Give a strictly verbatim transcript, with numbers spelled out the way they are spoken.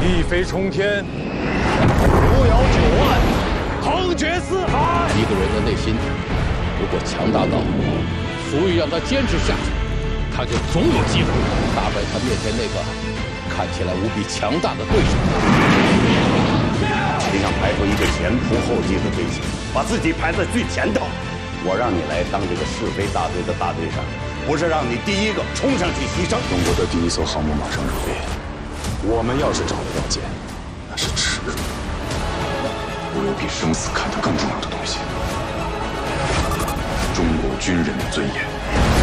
一飞冲天，扶摇九万，横绝四海。 一个人的内心如果强大到足以让他坚持下去，他就总有机会打败他面前那个看起来无比强大的对手。 你想排出一个前仆后继的队形，把自己排在最前头。我让你来当这个是非大队的大队长，不是让你第一个冲上去牺牲。 中国的第一艘航母马上入列，我们要是找不到剑，那是耻辱。我有比生死看得更重要的东西：中国军人的尊严。